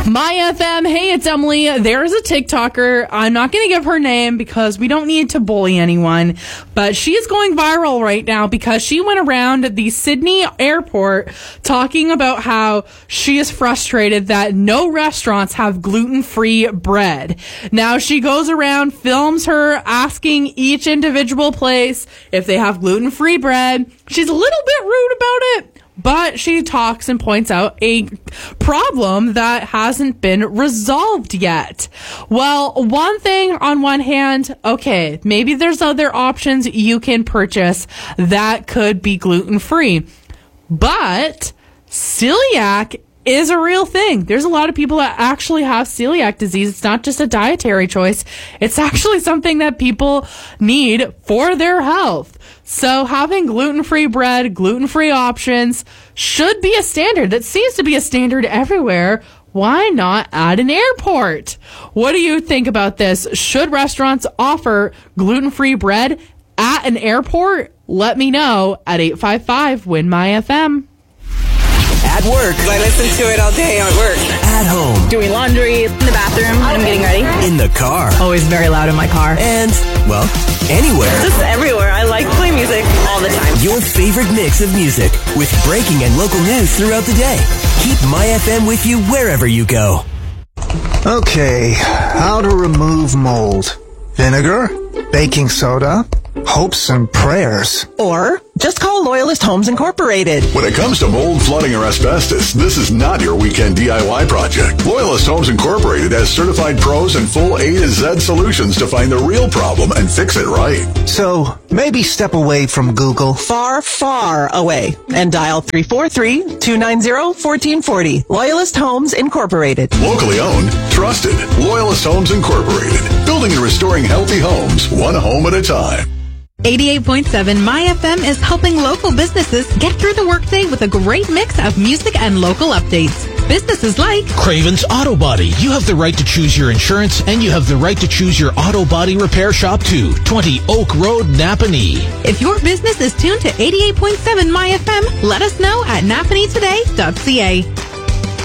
My FM, hey, it's Emily. There's a TikToker. I'm not going to give her name because we don't need to bully anyone, but she is going viral right now because she went around the Sydney airport talking about how she is frustrated that no restaurants have gluten-free bread. Now, she goes around, films her asking each individual place if they have gluten-free bread. She's a little bit rude about it, but she talks and points out a problem that hasn't been resolved yet. Well, one thing on one hand, okay, maybe there's other options you can purchase that could be gluten-free. But celiac is a real thing. There's a lot of people that actually have celiac disease. It's not just a dietary choice. It's actually something that people need for their health. So having gluten-free bread, gluten-free options should be a standard. That seems to be a standard everywhere. Why not at an airport? What do you think about this? Should restaurants offer gluten-free bread at an airport? Let me know at 855-WIN-MY-FM. At work. I listen to it all day at work. At home. Doing laundry, in the bathroom when I'm getting ready. In the car. Always very loud in my car. And, well, anywhere. Just everywhere. I like to play music all the time. Your favorite mix of music with breaking and local news throughout the day. Keep My FM with you wherever you go. Okay, how to remove mold. Vinegar, baking soda, hopes and prayers. Or just call Loyalist Homes Incorporated. When it comes to mold, flooding, or asbestos, this is not your weekend DIY project. Loyalist Homes Incorporated has certified pros and full A to Z solutions to find the real problem and fix it right. So, maybe step away from Google. Far, far away. And dial 343-290-1440. Loyalist Homes Incorporated. Locally owned, trusted. Loyalist Homes Incorporated. Building and restoring healthy homes, one home at a time. 88.7 My FM is helping local businesses get through the workday with a great mix of music and local updates. Businesses like Craven's Auto Body. You have the right to choose your insurance, and you have the right to choose your auto body repair shop too. 20 Oak Road, Napanee. If your business is tuned to 88.7 My FM, let us know at napaneetoday.ca.